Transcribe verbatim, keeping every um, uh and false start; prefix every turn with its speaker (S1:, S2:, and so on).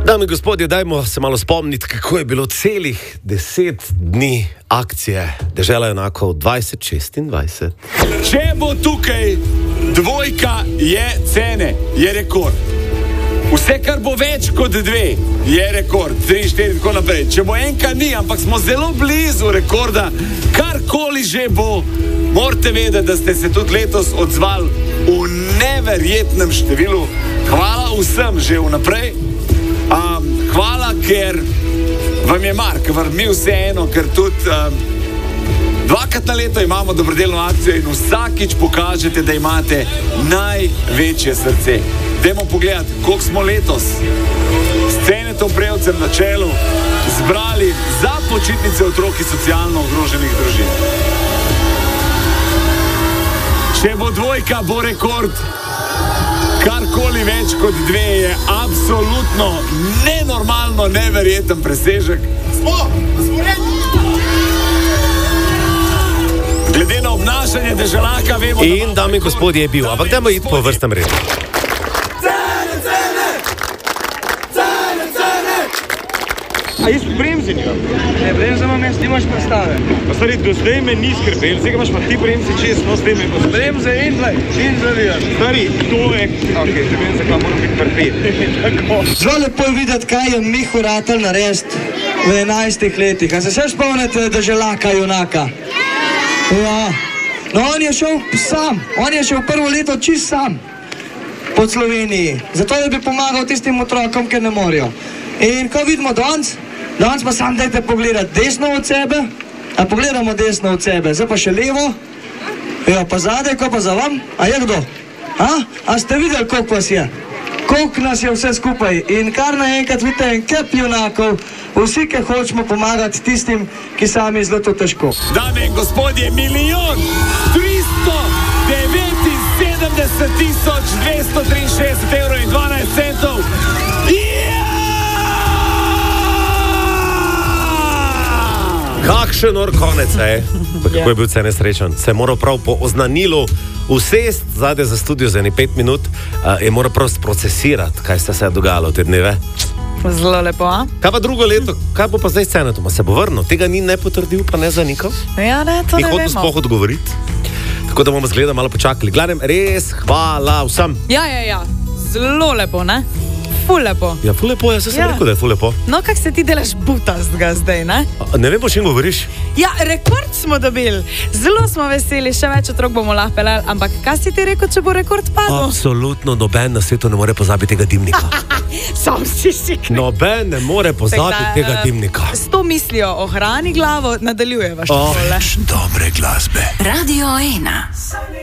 S1: Dame in gospodje, dajmo se malo spomniti, kako je bilo celih deset dni akcije Dežela junakov dvajset šestindvajset.
S2: Če bo tukaj dvojka, je cene, je rekord. Vse, kar bo več kot dve, je rekord. Tri, štiri, tako naprej. Če bo enka, ni, ampak smo zelo blizu rekorda. Karkoli že bo, morate vedeti, da ste se tudi letos odzvali v neverjetnem številu. Hvala vsem že vnaprej. Um, hvala, ker vam je mar, ker vam mi vseeno, ker tudi um, dvakrat na leto imamo dobrodelno akcijo in vsakič pokažete, da imate največje srce. Dajmo pogledati, koliko smo letos s Cenetom Prevcem na čelu zbrali za počitnice otrok iz socialno ogroženih družin. Če bo dvojka, bo rekord. Karkoli več kot dve je absolutno nenormalno, neverjeten presežek.
S3: Smo, smo rekli.
S2: Glede na obnašanje deželaka vemo,
S1: In dame in gospodje je bil, ampak dajmo iti po vrstnem redu.
S3: Cene, cene! Cene, cene!
S4: A jaz v bremzenju?
S5: Ne, bremzamo meni, ti imaš predstave.
S4: Pa stari, do zdaj me ni skrbel, zdaj imaš pa ti bremze čez, no zdaj me pa...
S5: Bremze in dlej, in zavijaš.
S4: Stari, to je... Ok, te bremze pa moram biti prpet.
S5: Zelo lepo je videti, kaj je Mihu ratal narediti v enajstih letih. A se še spomnite Deželaka junaka? Ja. No, on je šel sam, on je šel prvo leto čist sam po Sloveniji. Zato, da bi pomagal tistim otrokom, ki ne morejo. In ko vidimo danes, danes pa sam dajte pogledati desno od sebe, a pogledamo desno od sebe, zdaj pa še levo, ja, pa zadaj, ko pa za vam, a je kdo? A? A ste videli, koliko vas je? Koliko nas je vse skupaj? In kar naenkrat vidite en kep junakov, vsi, ki hočemo pomagati tistim, ki sami zelo to težko.
S2: Dame in gospodje, milijon tristo devetinsedemdeset tisoč dvesto triinšestdeset evrov in dvanajst centov.
S1: Kakšen or konec, ej? Pa kako je bil Cene srečen? Se je moral prav po oznanilu usest zadaj za studio za eni pet minut, uh, je moral prav sprocesirati, kaj se je dogajalo te dneve.
S6: Zelo lepo, a?
S1: Kaj pa drugo leto? Kaj bo pa zdaj s Cenetom? Se bo vrnil? Tega ni ne potrdil, pa ne zanikal?
S6: Ja, ne, to
S1: Ni
S6: ne
S1: hotel
S6: vemo.
S1: sploh odgovoriti. Tako da bomo zgleda malo počakali. Gledam, res hvala vsem.
S6: Ja, ja, ja, zelo lepo, ne? Ful lepo.
S1: Ja, ful lepo, jaz sem
S6: Ja.
S1: rekel, da je ful lepo.
S6: No, kak se ti delaš butastga zdaj, ne?
S1: A, ne vem, o čem govoriš.
S6: Ja, rekord smo dobili. Zelo smo veseli, še več otrok bomo lahko pelali, ampak kaj si ti rekel, če bo rekord padel?
S1: Absolutno noben na svetu ne more pozabiti tega dimnika.
S6: Sam si si kriv.
S1: Noben ne more pozabiti tega dimnika.
S6: S to mislijo ohrani glavo, nadaljujeva še
S1: Oh.
S6: tole.
S1: Dobre glasbe.
S7: Radio ena.